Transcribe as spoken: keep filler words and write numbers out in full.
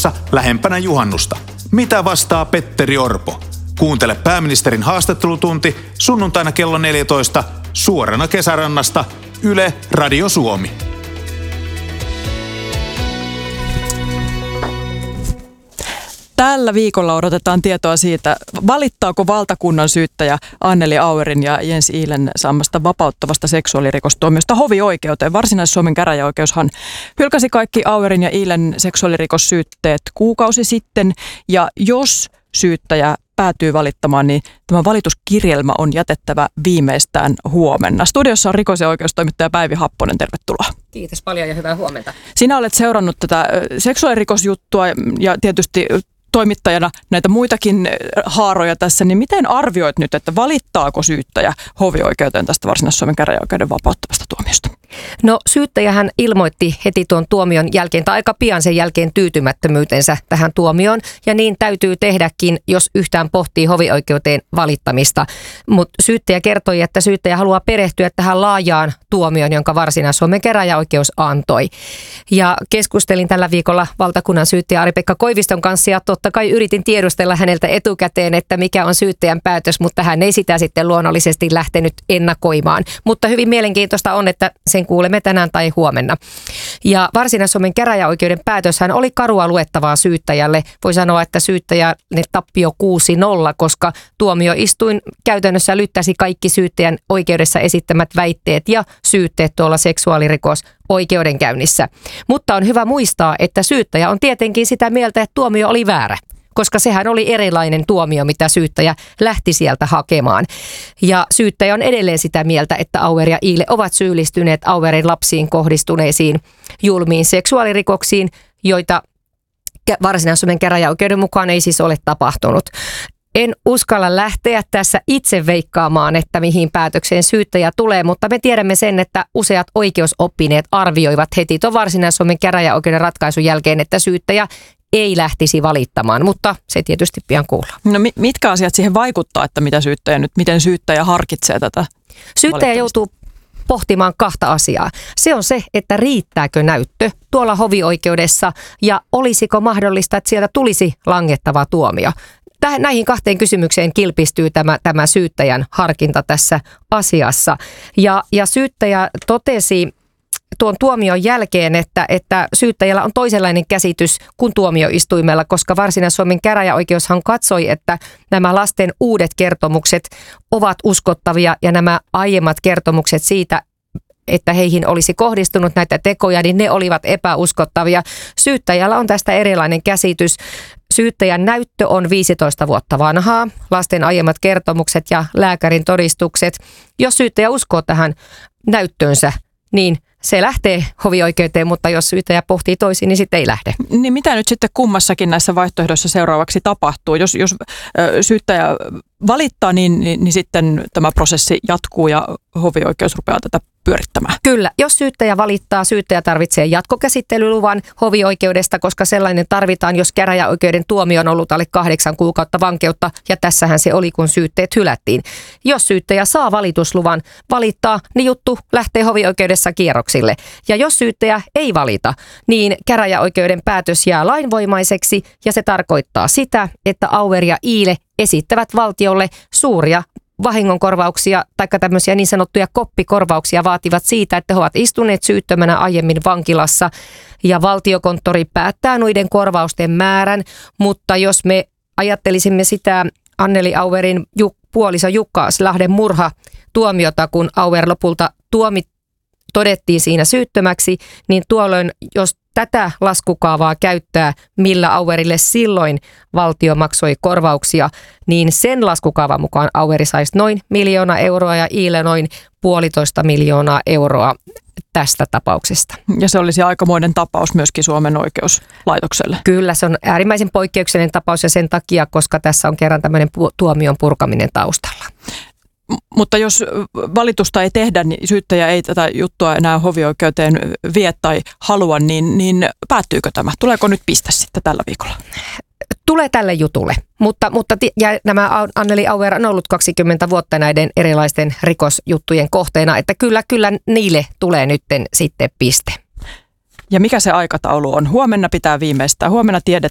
Suomessa lähempänä juhannusta. Mitä vastaa Petteri Orpo? Kuuntele pääministerin haastattelutunti sunnuntaina kello neljätoista suorana Kesärannasta Yle Radio Suomi. Tällä viikolla odotetaan tietoa siitä, valittaako valtakunnan syyttäjä Anneli Auerin ja Jens Ihlen saamasta vapauttavasta seksuaalirikostuomiosta hovioikeuteen. Varsinais-Suomen käräjäoikeushan hylkäsi kaikki Auerin ja Ihlen seksuaalirikossyytteet kuukausi sitten. Ja jos syyttäjä päätyy valittamaan, niin tämä valituskirjelmä on jätettävä viimeistään huomenna. Studiossa on rikos- ja oikeustoimittaja Päivi Happonen, tervetuloa. Kiitos paljon ja hyvää huomenta. Sinä olet seurannut tätä seksuaalirikosjuttua ja tietysti toimittajana näitä muitakin haaroja tässä, niin miten arvioit nyt, että valittaako syyttäjä hovioikeuteen tästä Varsinais-Suomen käräjäoikeuden vapauttavasta tuomiosta? No syyttäjähän ilmoitti heti tuon tuomion jälkeen tai aika pian sen jälkeen tyytymättömyytensä tähän tuomioon ja niin täytyy tehdäkin, jos yhtään pohtii hovioikeuteen valittamista. Mutta syyttäjä kertoi, että syyttäjä haluaa perehtyä tähän laajaan tuomioon, jonka Varsinais-Suomen käräjäoikeus antoi. Ja keskustelin tällä viikolla valtakunnan syyttäjä Ari-Pekka Koiviston kanssa ja totta kai yritin tiedustella häneltä etukäteen, että mikä on syyttäjän päätös, mutta hän ei sitä sitten luonnollisesti lähtenyt ennakoimaan. Mutta hyvin mielenkiintoista on, että sen kuulemme tänään tai huomenna. Ja Varsinais-Suomen käräjäoikeuden päätöshän oli karua luettavaa syyttäjälle. Voi sanoa, että syyttäjä ne tappio kuusi nolla, koska tuomioistuin käytännössä lyttäsi kaikki syyttäjän oikeudessa esittämät väitteet ja syytteet tuolla seksuaalirikos oikeudenkäynnissä. Mutta on hyvä muistaa, että syyttäjä on tietenkin sitä mieltä, että tuomio oli väärä, koska sehän oli erilainen tuomio, mitä syyttäjä lähti sieltä hakemaan. Ja syyttäjä on edelleen sitä mieltä, että Auer ja Ihle ovat syyllistyneet Auerin lapsiin kohdistuneisiin julmiin seksuaalirikoksiin, joita Varsinais-Suomen käräjäoikeuden mukaan ei siis ole tapahtunut. En uskalla lähteä tässä itse veikkaamaan, että mihin päätökseen syyttäjä tulee, mutta me tiedämme sen, että useat oikeusoppineet arvioivat heti tuon Varsinais-Suomen käräjäoikeuden ratkaisun jälkeen, että syyttäjä ei lähtisi valittamaan, mutta se tietysti pian kuullaan. No mitkä asiat siihen vaikuttaa, että mitä syyttäjä nyt, miten syyttäjä harkitsee tätä? Syyttäjä joutuu pohtimaan kahta asiaa. Se on se, että riittääkö näyttö tuolla hovioikeudessa ja olisiko mahdollista, että sieltä tulisi langettava tuomio. Näihin kahteen kysymykseen kilpistyy tämä, tämä syyttäjän harkinta tässä asiassa. Ja, ja syyttäjä totesi tuon tuomion jälkeen, että, että syyttäjällä on toisenlainen käsitys kuin tuomioistuimella, koska Varsinais-Suomen käräjäoikeushan katsoi, että nämä lasten uudet kertomukset ovat uskottavia ja nämä aiemmat kertomukset siitä, että heihin olisi kohdistunut näitä tekoja, niin ne olivat epäuskottavia. Syyttäjällä on tästä erilainen käsitys. Syyttäjän näyttö on viisitoista vuotta vanhaa, lasten aiemmat kertomukset ja lääkärin todistukset. Jos syyttäjä uskoo tähän näyttöönsä, niin se lähtee hovioikeuteen, mutta jos syyttäjä pohtii toisin, niin sitten ei lähde. Niin mitä nyt sitten kummassakin näissä vaihtoehdoissa seuraavaksi tapahtuu? Jos, jos syyttäjä valittaa, niin, niin, niin sitten tämä prosessi jatkuu ja hovioikeus rupeaa tätä pyörittämään. Kyllä. Jos syyttäjä valittaa, syyttäjä tarvitsee jatkokäsittelyluvan hovioikeudesta, koska sellainen tarvitaan, jos käräjäoikeuden tuomio on ollut alle kahdeksan kuukautta vankeutta, ja tässähän se oli, kun syytteet hylättiin. Jos syyttäjä saa valitusluvan valittaa, niin juttu lähtee hovioikeudessa kierroksille. Ja jos syyttäjä ei valita, niin käräjäoikeuden päätös jää lainvoimaiseksi, ja se tarkoittaa sitä, että Auer ja Ihle esittävät valtiolle suuria vahingonkorvauksia tai tämmöisiä niin sanottuja koppikorvauksia vaativat siitä, että he ovat istuneet syyttömänä aiemmin vankilassa ja valtiokonttori päättää noiden korvausten määrän, mutta jos me ajattelisimme sitä Anneli Auerin juk- puoliso Jukka Slahden murha tuomiota, kun Auer lopulta tuomit todettiin siinä syyttömäksi, niin tuolloin, jos tätä laskukaavaa käyttää, millä Auerille silloin valtio maksoi korvauksia, niin sen laskukaavan mukaan Aueri saisi noin miljoona euroa ja Ihle noin puolitoista miljoonaa euroa tästä tapauksesta. Ja se olisi aikamoinen tapaus myöskin Suomen oikeuslaitokselle. Kyllä, se on äärimmäisen poikkeuksellinen tapaus ja sen takia, koska tässä on kerran tämmöinen tuomion purkaminen taustalla. Mutta jos valitusta ei tehdä, niin syyttäjä ei tätä juttua enää hovioikeuteen vie tai halua, niin, niin päättyykö tämä? Tuleeko nyt piste sitten tällä viikolla? Tulee tälle jutulle, mutta, mutta ja nämä Anneli Auer on ollut kaksikymmentä vuotta näiden erilaisten rikosjuttujen kohteena, että kyllä, kyllä niille tulee nyt sitten piste. Ja mikä se aikataulu on? Huomenna pitää viimeistään. Huomenna tiedetään.